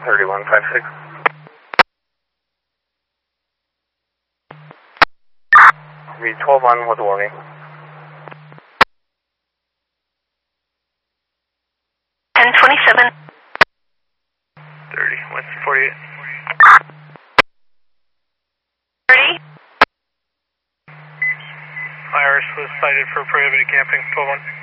3156. Read 12 on with warning. 1027. 30, what's 48? 30. Iris was cited for prohibited camping, 12-1.